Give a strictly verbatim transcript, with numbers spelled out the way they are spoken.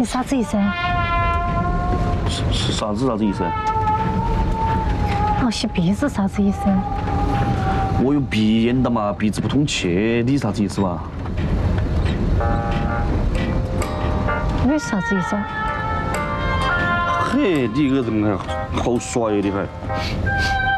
啥子意思？ 是是啥子啥子意思？ 哦，吸鼻子啥子意思？ 我有鼻炎的嘛，鼻子不通气，你啥子意思嘛？ 你是啥子意思？ 嘿，你这个人还好耍呀，你还。